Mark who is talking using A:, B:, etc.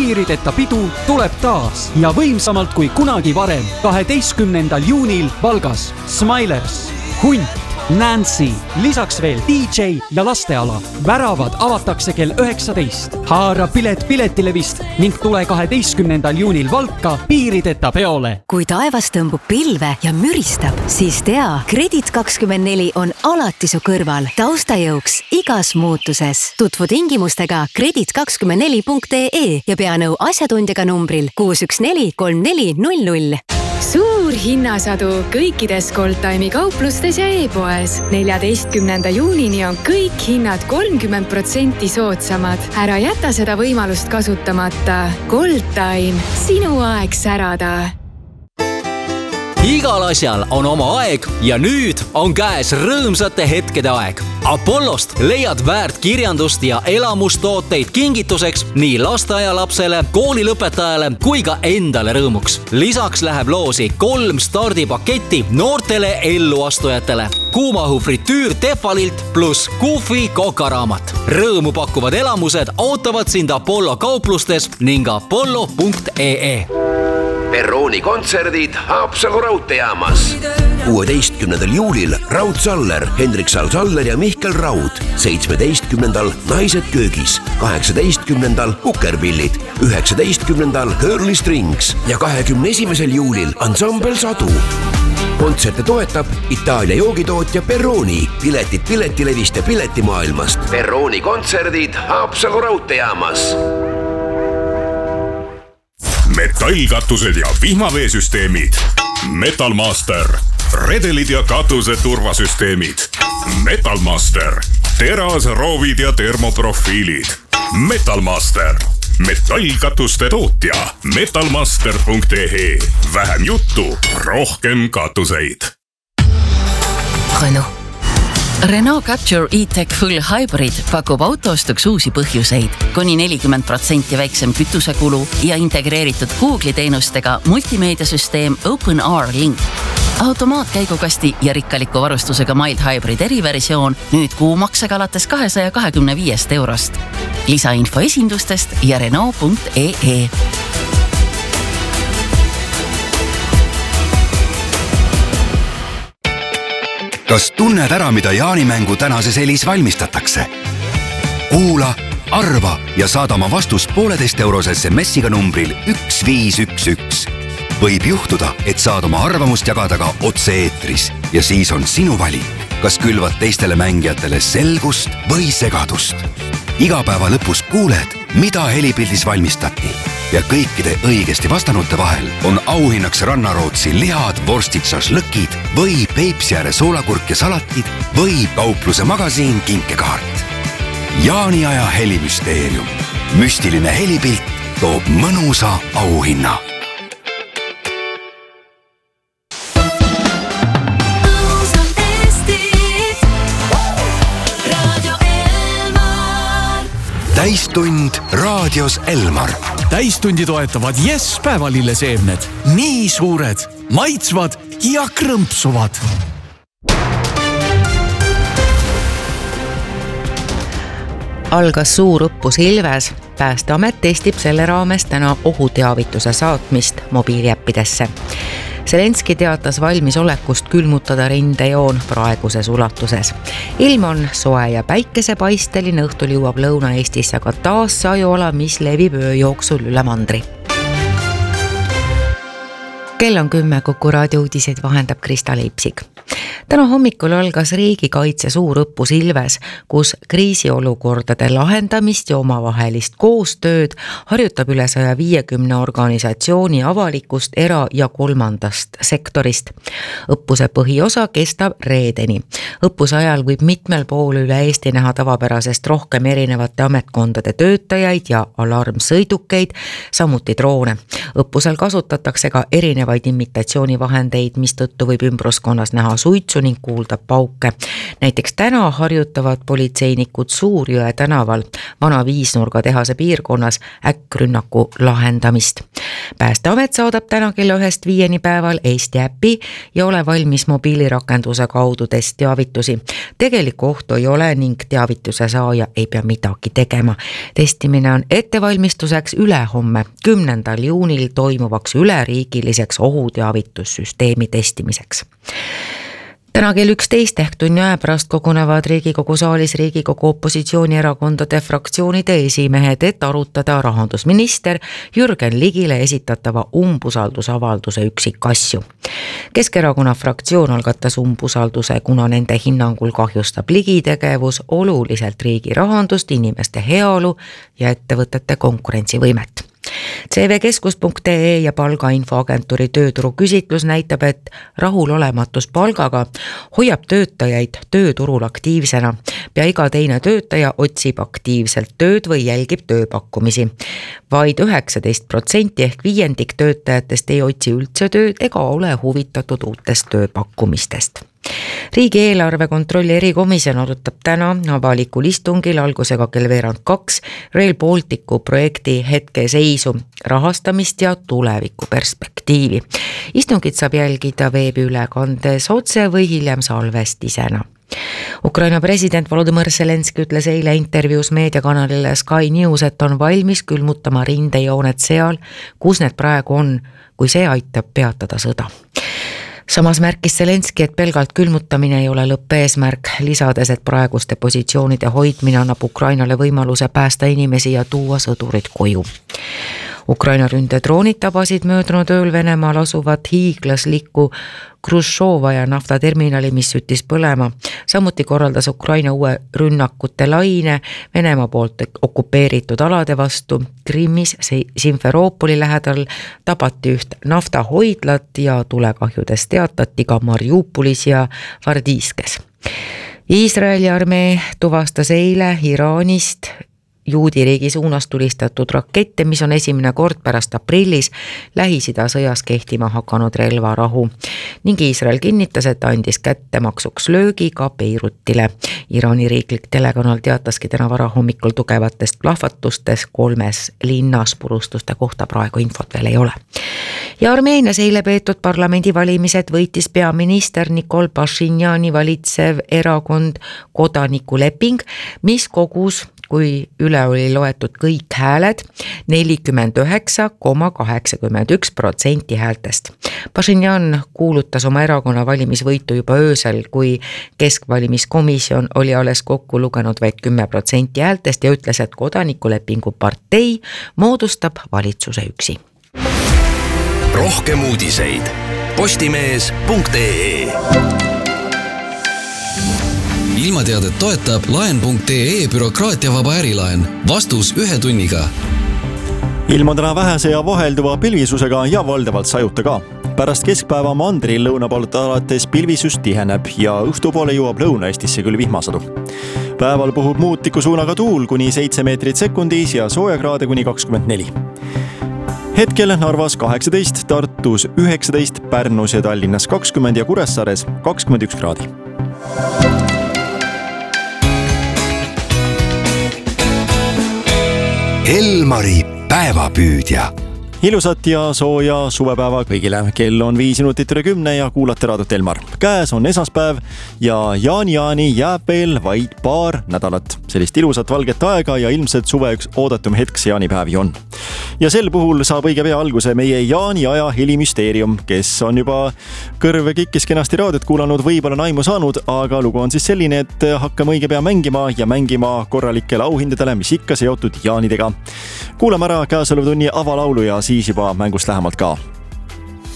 A: piirideta pidu tuleb taas ja võimsamalt kui kunagi varem 12. juunil Valgas. Smilers, Hunt, Nancy, lisaks veel DJ ja lasteala. Väravad avatakse kell 19. Haara pilet piletilevist ning tule 12. juunil Valka piirideta peole.
B: Kui taevas tõmbub pilve ja müristab, siis tea, Kredit24 on alati su kõrval taustajõuks igas muutuses. Tutvu tingimustega kredit24.ee ja pea nõu asjatundjaga numbril 614 3400.
C: Suur hinnasadu kõikides Goldtime'i kauplustes ja e-poes. 14. juunini on kõik hinnad 30% soodsamad. Ära jäta seda võimalust kasutamata. Goldtime, sinu aeg särada.
D: Igal asjal on oma aeg ja nüüd on käes rõõmsate hetkede aeg. Apollost leiad väärt kirjandust ja elamustooteid kingituseks nii lasteaialapsele, koolilõpetajale kui ka endale rõõmuks. Lisaks läheb loosi 3 stardipaketti noortele elluastujatele. Kuumahu fritüür Tefalilt pluss Kufi kokaraamat. Rõõmu pakkuvad elamused ootavad sind Apollo kauplustes ning apollo.ee.
E: Perrooni kontserdid Haapsalu raudteejaamas. 16. juulil Raud Saller, Hendrik Saller ja Mihkel Raud. 17. Naised köögis. 18. Kukerpillid. 19. Curly Strings ja 21. juulil Ansambel Sadu. Kontserte toetab Itaalia joogitootja Perrooni. Piletid piletilevist ja piletimaailmast. Perrooni kontserdid Haapsalu raudteejaamas.
F: Metallkatused ja vihmaveesüsteemid. Metalmaster. Redelid ja katuse turvasüsteemid. Metalmaster. Teras, roovid ja termoprofiilid. Metalmaster. Metallkatuste tootja. Metalmaster.ee. Vähem juttu, rohkem katuseid.
G: Renault. Renault Capture E-Tech Full Hybrid pakub autoostuks uusi põhjuseid. Kuni 40% väiksem kütusekulu ja integreeritud Google'i teenustega multimeediasüsteem OpenR Link. Automaatkäigukasti ja rikkaliku varustusega Mild Hybrid eriversioon nüüd kuumaksega alates 225 eurost. Lisainfo esindustest ja Renault.ee.
H: Kas tunned ära, mida jaanimängu tänases Elis valmistatakse? Kuula, arva ja saada oma vastus 1,5 eurose SMS-iga numbril 1511. Võib juhtuda, et saad oma arvamust jagada ka otse-eetris ja siis on sinu valik, kas külvad teistele mängijatele selgust või segadust. Iga päeva lõpus kuuled, mida helipildis valmistati ja kõikide õigesti vastanute vahel on auhinnaks Rannarootsi lihad, vorstid, šašlõkid või Peipsiääre soolakurk ja salatid või kaupluse magasiin kinkekaart. Jaaniaja helimüsteerium. Müstiline helipilt toob mõnusa auhinna. Täistund raadios Elmar.
I: Täistundi toetavad Yes päevalilleseemned. Nii suured, maitsvad ja krõmpsuvad.
J: Algas suur õppus Ilves. Päästeamet testib selle raames täna ohuteavituse saatmist mobiiliäppidesse. Zelenski teatas valmisolekust külmutada rindejoon praeguses ulatuses. Ilm on soe ja päikesepaisteline, õhtul jõuab Lõuna-Eestisse aga taas sajuala, mis levib öö jooksul üle mandri. Kell on 10, Kuku raadio uudiseid vahendab Krista Leipsik. Täna hommikul algas riigikaitse suur õppus Ilves, kus kriisiolukordade lahendamist ja omavahelist koostööd harjutab üle 150 organisatsiooni avalikust, era- ja kolmandast sektorist. Õppuse põhiosa kestab reedeni. Õppuse ajal võib mitmel pool üle Eesti näha tavapärasest rohkem erinevate ametkondade töötajaid ja alarmsõidukeid, samuti droone. Õppusel kasutatakse ka erinevaid imitatsioonivahendeid, mistõttu võib ümbruskonnas näha suitsu ning kuulda pauke. Näiteks täna harjutavad politseinikud Suurjõe tänaval vana Viisnurga tehase piirkonnas äkkrünnaku lahendamist. Päästeamet saadab täna kella 1-5 päeval Eesti äpi ja ole valmis mobiilirakenduse kaudu testteavitusi. Tegelikku ohtu ei ole ning teavituse saaja ei pea midagi tegema. Testimine on ettevalmistuseks ülehomme 10. juunil toimuvaks üleriigiliseks ohuteavitussüsteemi testimiseks. Täna kell 11 ehk tunni aja pärast kogunevad Riigikogu saalis Riigikogu opositsioonierakondade fraktsioonide esimehed, et arutada rahandusminister Jürgen Ligile esitatava umbusaldusavalduse üksikasju. Keskerakonna fraktsioon algatas umbusalduse, kuna nende hinnangul kahjustab Ligi tegevus oluliselt riigi rahandust, inimeste heaolu ja ettevõtete konkurentsivõimet. CVkeskus.ee ja palgainfoagentuuri tööturu küsitlus näitab, et rahulolematus palgaga hoiab töötajaid tööturul aktiivsena. Pea iga teine töötaja otsib aktiivselt tööd või jälgib tööpakkumisi. Vaid 19% ehk viiendik töötajatest ei otsi üldse tööd ega ole huvitatud uutest tööpakkumistest. Riigieelarve kontrolli erikomisjon arutab täna avalikul istungil algusega kell 1:02 Rail Balticu projekti hetkeseisu, rahastamist ja tulevikuperspektiivi. Istungit saab jälgida veebiülekandes otse või hiljem salvestisena. Ukraina president Volodymyr Zelenski ütles eile intervjuus meediakanalile Sky News, et on valmis külmutama rindejoonet seal, kus need praegu on, kui see aitab peatada sõda. Samas märkis Zelenski, et pelgalt külmutamine ei ole lõppeesmärk, lisades, et praeguste positsioonide hoidmine annab Ukrainale võimaluse päästa inimesi ja tuua sõdurid koju. Ukraina ründedroonid tabasid möödunud ööl Venemaal asuvat hiiglaslikku Krušova ja naftaterminali, mis süttis põlema. Samuti korraldas Ukraina uue rünnakute laine Venemaa poolt okupeeritud alade vastu. Krimmis Simferoopoli lähedal tabati üht naftahoidlat ja tulekahjudest teatati ka Mariupolis ja Vardiskes. Iisraeli armee tuvastas eile Iraanist Juudi riigi suunas tulistatud rakette, mis on esimene kord pärast aprillis Lähis-Ida sõjas kehtima hakanud relvarahu. Ning Iisrael kinnitas, et andis kättemaksuks löögi ka Beirutile. Iraani riiklik telekanal teataski täna varahommikul tugevatest plahvatustest 3 linnas, purustuste kohta praegu infot veel ei ole. Ja Armeenias eile peetud parlamendivalimised võitis peaminister Nikol Pashinjani valitsev erakond Kodanikuleping, mis kogus, kui üle oli loetud kõik hääled, 49,81% häältest. Pashinjan kuulutas oma erakonna valimisvõitu juba öösel, kui keskvalimiskomisjon oli alles kokku lugenud vaid 10% häältest ja ütles, et Kodanikulepingu partei moodustab valitsuse üksi.
E: Rohkem uudiseid postimees.ee.
K: Ilmateadet toetab laen.ee bürokraatiavaba ärilaen. Vastus 1 tunniga.
L: Ilm on täna vähese ja vahelduva pilvisusega ja valdavalt sajuta ka. Pärast keskpäeva mandril lõuna poolt alates pilvisus tiheneb ja õhtupoole jõuab Lõuna-Eestisse küll vihmasadu. Päeval puhub muutliku suunaga tuul kuni 7 meetrit sekundis ja soojakraade kuni 24. Hetkel Narvas 18, Tartus 19, Pärnus ja Tallinnas 20 ja Kuressaares 21 kraadi.
H: Elmari päevapüüdja.
L: Ilusat ja sooja suvepäeva kõigile. Kell on 5 minutit üle 10 ja kuulate raadiot Elmar. Käes on esmaspäev ja jaani jääb veel vaid paar nädalat. Sellist ilusat valget aega ja ilmselt suve üks oodatum hetk see jaanipäevi on. Ja sel puhul saab õige pea alguse meie jaaniaja helimüsteerium, kes on juba kõrve kikkis kenasti raadiot kuulanud, võib-olla naimu saanud, aga lugu on siis selline, et hakkame õige pea mängima korralikele auhindadele, mis ikka seotud jaanidega. Kuulame ära käesolev tunni avalaulu ja siis juba mängust lähemalt ka.